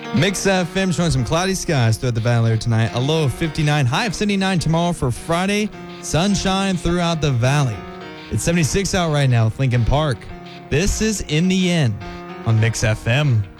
Mix FM showing some cloudy skies throughout the valley tonight. A low of 59, high of 79 tomorrow for Friday. Sunshine throughout the valley. It's 76 out right now with Lincoln Park. This is In the End on Mix FM.